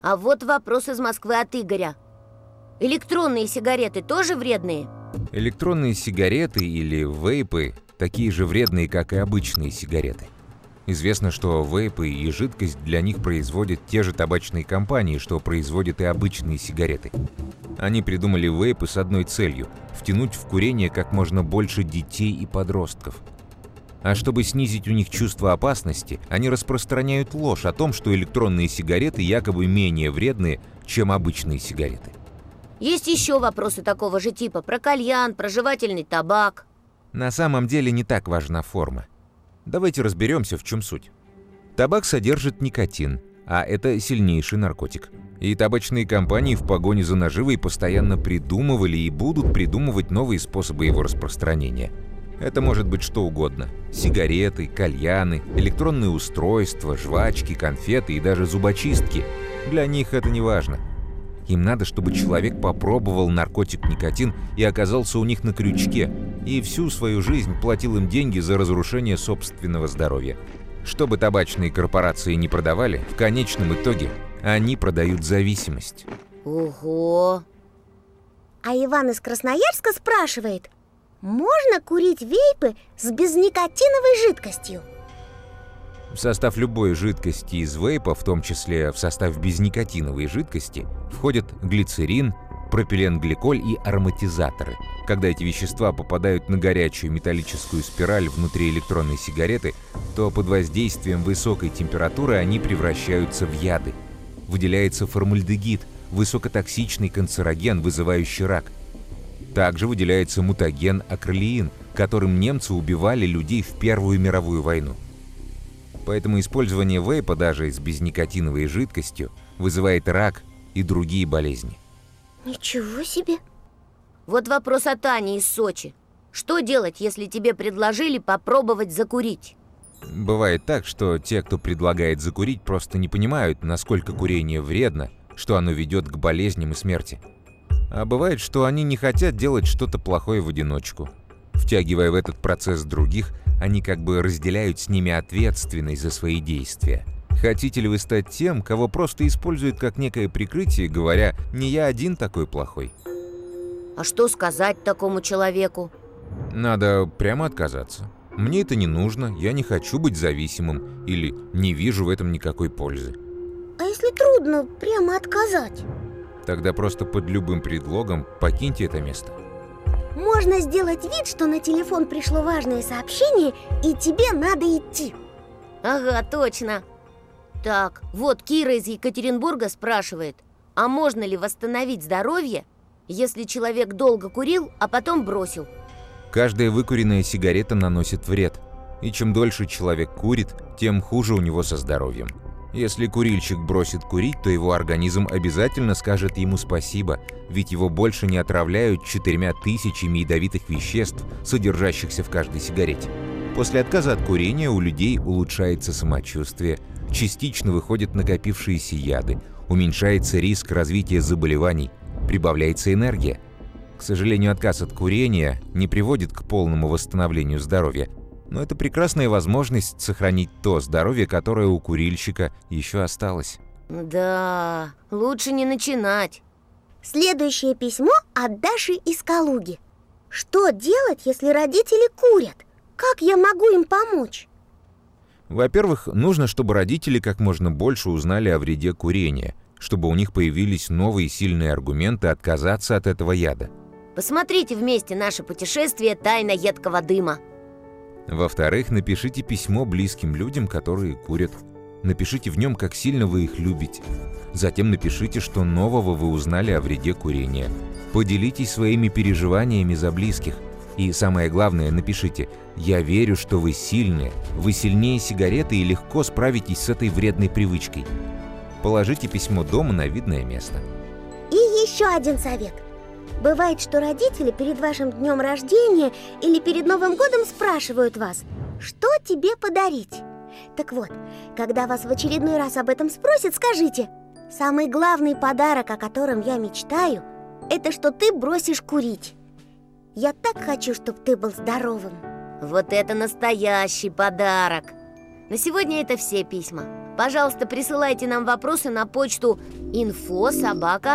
А вот вопрос из Москвы от Игоря. Электронные сигареты тоже вредные? Электронные сигареты или вейпы такие же вредные, как и обычные сигареты. Известно, что вейпы и жидкость для них производят те же табачные компании, что производят и обычные сигареты. Они придумали вейпы с одной целью – втянуть в курение как можно больше детей и подростков. А чтобы снизить у них чувство опасности, они распространяют ложь о том, что электронные сигареты якобы менее вредные, чем обычные сигареты. Есть еще вопросы такого же типа про кальян, про жевательный табак. На самом деле не так важна форма. Давайте разберемся, в чем суть. Табак содержит никотин, а это сильнейший наркотик. И табачные компании в погоне за наживой постоянно придумывали и будут придумывать новые способы его распространения. Это может быть что угодно. Сигареты, кальяны, электронные устройства, жвачки, конфеты и даже зубочистки. Для них это не важно. Им надо, чтобы человек попробовал наркотик никотин и оказался у них на крючке, и всю свою жизнь платил им деньги за разрушение собственного здоровья. Что бы табачные корпорации ни продавали, в конечном итоге они продают зависимость. Ого! А Иван из Красноярска спрашивает: можно курить вейпы с безникотиновой жидкостью? В состав любой жидкости из вейпа, в том числе в состав безникотиновой жидкости, входят глицерин, пропиленгликоль и ароматизаторы. Когда эти вещества попадают на горячую металлическую спираль внутри электронной сигареты, то под воздействием высокой температуры они превращаются в яды. Выделяется формальдегид, высокотоксичный канцероген, вызывающий рак. Также выделяется мутаген акролеин, которым немцы убивали людей в Первую мировую войну. Поэтому использование вейпа даже с безникотиновой жидкостью вызывает рак и другие болезни. Ничего себе! Вот вопрос от Ани из Сочи. Что делать, если тебе предложили попробовать закурить? Бывает так, что те, кто предлагает закурить, просто не понимают, насколько курение вредно, что оно ведет к болезням и смерти. А бывает, что они не хотят делать что-то плохое в одиночку. Втягивая в этот процесс других, они как бы разделяют с ними ответственность за свои действия. Хотите ли вы стать тем, кого просто используют как некое прикрытие, говоря: «Не я один такой плохой»? А что сказать такому человеку? Надо прямо отказаться. Мне это не нужно, я не хочу быть зависимым или не вижу в этом никакой пользы. А если трудно прямо отказать? Тогда просто под любым предлогом покиньте это место. Можно сделать вид, что на телефон пришло важное сообщение, и тебе надо идти. Ага, точно. Так, вот Кира из Екатеринбурга спрашивает: а можно ли восстановить здоровье, если человек долго курил, а потом бросил? Каждая выкуренная сигарета наносит вред. И чем дольше человек курит, тем хуже у него со здоровьем. Если курильщик бросит курить, то его организм обязательно скажет ему спасибо, ведь его больше не отравляют 4000 ядовитых веществ, содержащихся в каждой сигарете. После отказа от курения у людей улучшается самочувствие, частично выходят накопившиеся яды, уменьшается риск развития заболеваний, прибавляется энергия. К сожалению, отказ от курения не приводит к полному восстановлению здоровья, но это прекрасная возможность сохранить то здоровье, которое у курильщика еще осталось. Да, лучше не начинать. Следующее письмо от Даши из Калуги. Что делать, если родители курят? Как я могу им помочь? Во-первых, нужно, чтобы родители как можно больше узнали о вреде курения, чтобы у них появились новые сильные аргументы отказаться от этого яда. Посмотрите вместе наше путешествие «Тайна едкого дыма». Во-вторых, напишите письмо близким людям, которые курят. Напишите в нем, как сильно вы их любите. Затем напишите, что нового вы узнали о вреде курения. Поделитесь своими переживаниями за близких. И самое главное, напишите: «Я верю, что вы сильные, вы сильнее сигареты и легко справитесь с этой вредной привычкой». Положите письмо дома на видное место. И еще один совет. Бывает, что родители перед вашим днем рождения или перед Новым годом спрашивают вас: что тебе подарить? Так вот, когда вас в очередной раз об этом спросят, скажите: самый главный подарок, о котором я мечтаю, это что ты бросишь курить. Я так хочу, чтобы ты был здоровым. Вот это настоящий подарок. На сегодня это все письма. Пожалуйста, присылайте нам вопросы на почту info@